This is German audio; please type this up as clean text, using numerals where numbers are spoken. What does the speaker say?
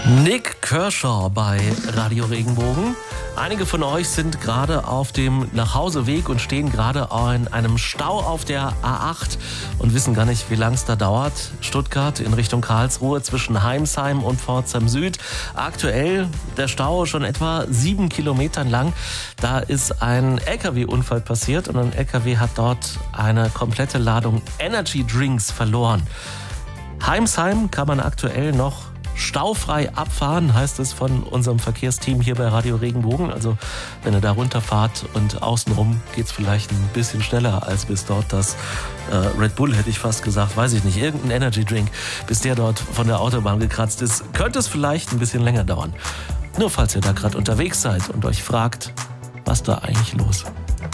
Nik Kershaw bei Radio Regenbogen. Einige von euch sind gerade auf dem Nachhauseweg und stehen gerade in einem Stau auf der A8 und wissen gar nicht, wie lange es da dauert. Stuttgart in Richtung Karlsruhe zwischen Heimsheim und Pforzheim Süd. Aktuell der Stau schon etwa 7 Kilometern lang. Da ist ein LKW-Unfall passiert und ein LKW hat dort eine komplette Ladung Energy Drinks verloren. Heimsheim kann man aktuell noch staufrei abfahren, heißt es von unserem Verkehrsteam hier bei Radio Regenbogen. Also wenn ihr da runterfahrt und außenrum geht es vielleicht ein bisschen schneller als bis dort das Red Bull, hätte ich fast gesagt, weiß ich nicht, irgendein Energy Drink, bis der dort von der Autobahn gekratzt ist, könnte es vielleicht ein bisschen länger dauern. Nur falls ihr da gerade unterwegs seid und euch fragt, was da eigentlich los ist.